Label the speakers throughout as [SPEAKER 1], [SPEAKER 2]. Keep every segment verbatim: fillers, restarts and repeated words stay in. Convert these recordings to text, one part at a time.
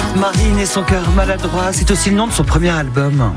[SPEAKER 1] Marine et son cœur maladroit, c'est aussi le nom de son premier album.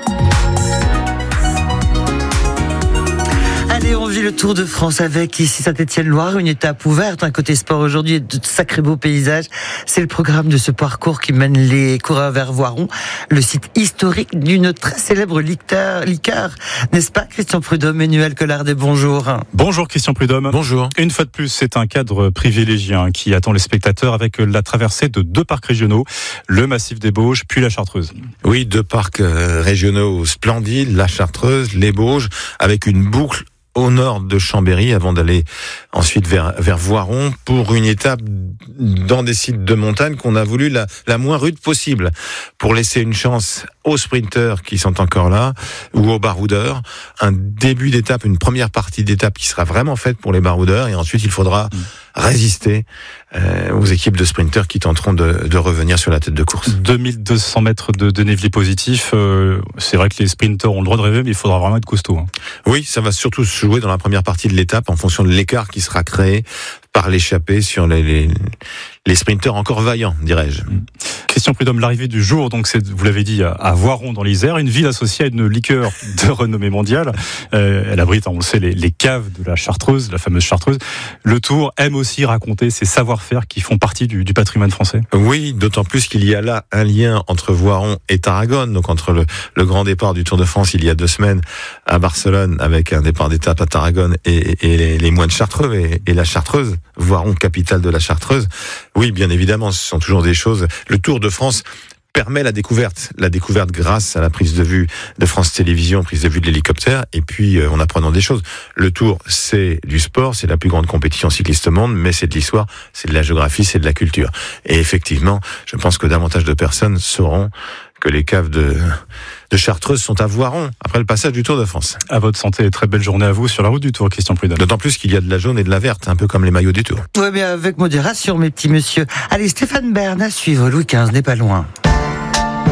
[SPEAKER 1] Allez, on vit le Tour de France avec ici Saint-Étienne-Loire, une étape ouverte, un côté sport aujourd'hui et de sacrés beaux paysages. C'est le programme de ce parcours qui mène les coureurs vers Voiron, le site historique d'une très célèbre liqueur, liqueur, n'est-ce pas Christian Prudhomme et Noël Collardet, bonjour.
[SPEAKER 2] Bonjour Christian Prudhomme.
[SPEAKER 3] Bonjour.
[SPEAKER 2] Une fois de plus, c'est un cadre privilégié hein, qui attend les spectateurs avec la traversée de deux parcs régionaux, le Massif des Bauges puis la Chartreuse.
[SPEAKER 3] Oui, deux parcs euh, régionaux splendides, la Chartreuse, les Bauges, avec une boucle au nord de Chambéry avant d'aller ensuite vers, vers Voiron pour une étape dans des sites de montagne qu'on a voulu la, la moins rude possible pour laisser une chance aux sprinteurs qui sont encore là ou aux baroudeurs. Un début d'étape, une première partie d'étape qui sera vraiment faite pour les baroudeurs et ensuite il faudra mmh. résister euh, aux équipes de sprinteurs qui tenteront de, de revenir sur la tête de course.
[SPEAKER 2] deux mille deux cents mètres de dénivelé positif, euh, c'est vrai que les sprinteurs ont le droit de rêver mais il faudra vraiment être costaud. Hein.
[SPEAKER 3] Oui, ça va surtout se jouer dans la première partie de l'étape en fonction de l'écart qui sera créé par l'échappée sur les, les, les sprinteurs encore vaillants, dirais-je.
[SPEAKER 2] Christian Prudhomme, l'arrivée du jour, donc c'est, vous l'avez dit, à Voiron dans l'Isère, une ville associée à une liqueur de renommée mondiale. Euh, elle abrite, on le sait, les, les caves de la Chartreuse, la fameuse Chartreuse. Le Tour aime aussi raconter ces savoir-faire qui font partie du, du patrimoine français.
[SPEAKER 3] Oui, d'autant plus qu'il y a là un lien entre Voiron et Tarragone, donc entre le, le grand départ du Tour de France il y a deux semaines à Barcelone, avec un départ d'étape à Tarragone et, et les, les moines chartreux et, et la Chartreuse, Voiron, capitale de la Chartreuse. Oui, bien évidemment, ce sont toujours des choses. Le Tour de France permet la découverte, la découverte grâce à la prise de vue de France Télévisions, prise de vue de l'hélicoptère, et puis euh, en apprenant des choses. Le Tour, c'est du sport, c'est la plus grande compétition cycliste au monde, mais c'est de l'histoire, c'est de la géographie, c'est de la culture. Et effectivement, je pense que davantage de personnes sauront que les caves de, de Chartreuse sont à Voiron, après le passage du Tour de France.
[SPEAKER 2] À votre santé et très belle journée à vous sur la route du Tour, Christian Prudhomme.
[SPEAKER 3] D'autant plus qu'il y a de la jaune et de la verte, un peu comme les maillots du Tour.
[SPEAKER 1] Oui, mais avec modération, mes petits messieurs. Allez, Stéphane Bern à suivre, Louis quinze n'est pas loin.